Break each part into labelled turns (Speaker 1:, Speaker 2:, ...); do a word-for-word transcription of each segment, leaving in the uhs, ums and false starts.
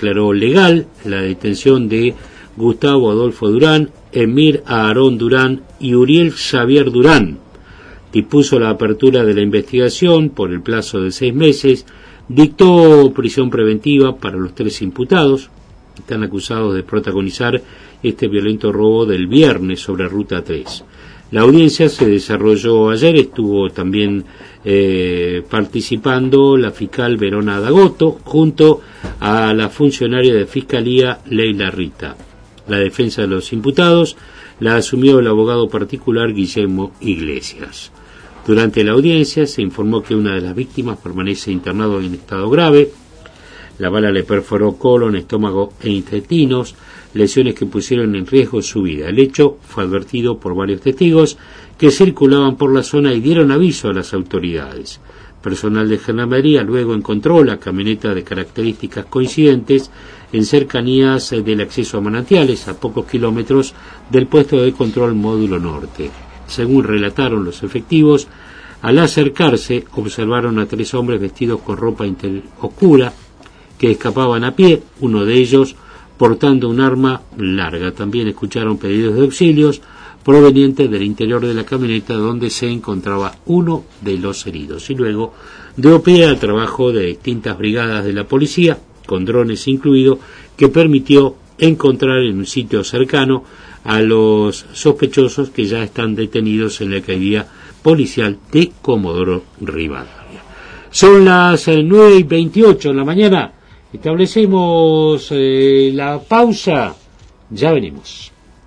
Speaker 1: declaró legal la detención de Gustavo Adolfo Durán, Emir Aarón Durán y Uriel Xavier Durán. Dispuso la apertura de la investigación por el plazo de seis meses, dictó prisión preventiva para los tres imputados. Están acusados de protagonizar este violento robo del viernes sobre Ruta tres. La audiencia se desarrolló ayer, estuvo también eh, participando la fiscal Verona Dagoto junto a la funcionaria de Fiscalía Leila Rita. La defensa de los imputados la asumió el abogado particular Guillermo Iglesias. Durante la audiencia se informó que una de las víctimas permanece internado en estado grave. La bala le perforó colon, estómago e intestinos, lesiones que pusieron en riesgo su vida. El hecho fue advertido por varios testigos que circulaban por la zona y dieron aviso a las autoridades. Personal de Gendarmería luego encontró la camioneta de características coincidentes en cercanías del acceso a Manantiales, a pocos kilómetros del puesto de control Módulo Norte. Según relataron los efectivos, al acercarse observaron a tres hombres vestidos con ropa oscura que escapaban a pie, uno de ellos portando un arma larga. También escucharon pedidos de auxilios provenientes del interior de la camioneta donde se encontraba uno de los heridos. Y luego dio pie al trabajo de distintas brigadas de la policía, con drones incluido, que permitió encontrar en un sitio cercano a los sospechosos que ya están detenidos en la alcaldía policial de Comodoro Rivadavia. Son las nueve y veintiocho de la mañana. Establecemos eh, la pausa. Ya venimos.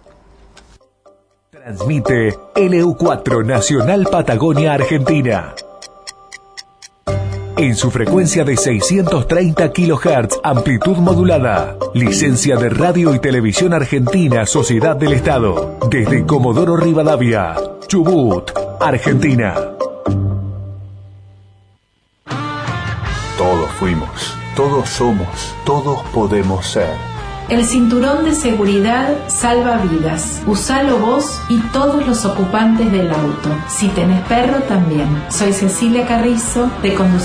Speaker 2: Transmite L U cuatro Nacional Patagonia Argentina. En su frecuencia de seiscientos treinta kilohertz, amplitud modulada. Licencia de Radio y Televisión Argentina, Sociedad del Estado. Desde Comodoro Rivadavia, Chubut, Argentina. Todos fuimos, todos somos, todos podemos ser.
Speaker 3: El cinturón de seguridad salva vidas. Usalo vos y todos los ocupantes del auto. Si tenés perro, también. Soy Cecilia Carrizo, de Conducción